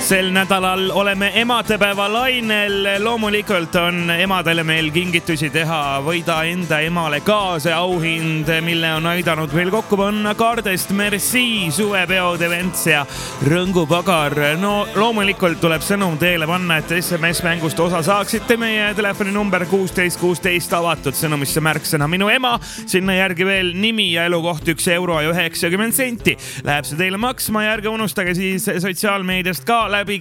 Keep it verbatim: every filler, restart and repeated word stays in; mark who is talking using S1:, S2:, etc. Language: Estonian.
S1: Sel nädalal oleme emadepäeva lainel. Loomulikult on emadele meil kingitusi teha. Võida enda emale kaasa auhind, mille on aidanud meil kokku panna Kardest Merci, suvepeod, events ja rõngupagar. No loomulikult tuleb sõnum teele panna, et S M S-mängust osa saaksite. Meie telefoni number kuusteist kuusteist avatud sõnumisse märksõna minu ema. Sinna järgi veel nimi ja elukoht üks euro ja üheksakümmend senti. Läheb see teile maksma ja ärge unustage siis sotsiaalmeediast ka